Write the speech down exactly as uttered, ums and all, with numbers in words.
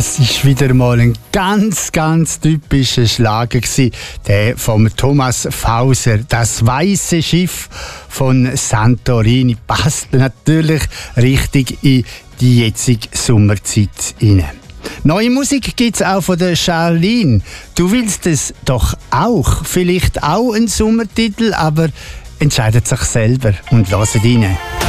Das ist wieder mal ein ganz, ganz typischer Schlager gewesen, der von Thomas Fauser. Das weiße Schiff von Santorini passt natürlich richtig in die jetzige Sommerzeit hinein. Neue Musik gibt es auch von der Charlene. Du willst es doch auch, vielleicht auch einen Sommertitel, aber entscheidet sich selber und hört rein.